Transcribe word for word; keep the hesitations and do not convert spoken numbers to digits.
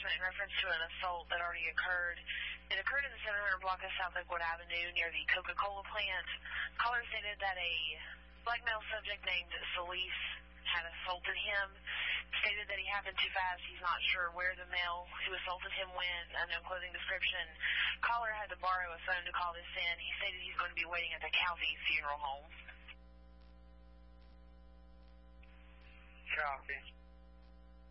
enforcement in reference to an assault that already occurred. It occurred in the seven hundred block of South Lakewood Avenue near the Coca-Cola plant. Caller stated that a black male subject named Solis had assaulted him. Stated that he happened too fast. He's not sure where the male who assaulted him went. Unknown clothing description. Caller had to borrow a phone to call this in. He stated he's going to be waiting at the Calvi funeral home. Copy.